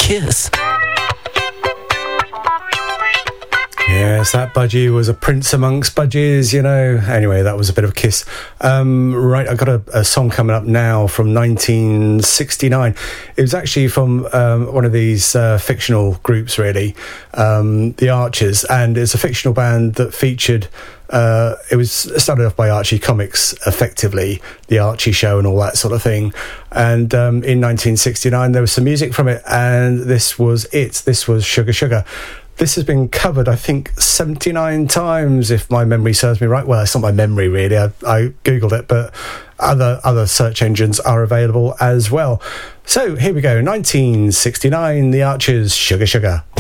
Kiss. Yes, that budgie was a prince amongst budgies, you know. Anyway, that was a bit of Kiss. Right, I've got a song coming up now from 1969. It was actually from one of these fictional groups, really, The Archers, and it's a fictional band that featured... it was started off by Archie Comics, effectively, the Archie Show and all that sort of thing. And in 1969, there was some music from it, and this was it. This was Sugar Sugar. This has been covered, I think, 79 times, if my memory serves me right. Well, it's not my memory, really. I Googled it, but other search engines are available as well. So here we go, 1969, The Archers, Sugar Sugar.